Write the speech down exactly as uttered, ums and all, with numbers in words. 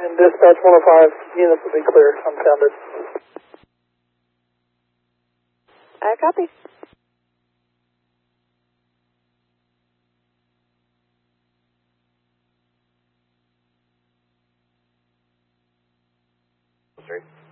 And dispatch one oh five units will be clear, unfounded. I copy. Street.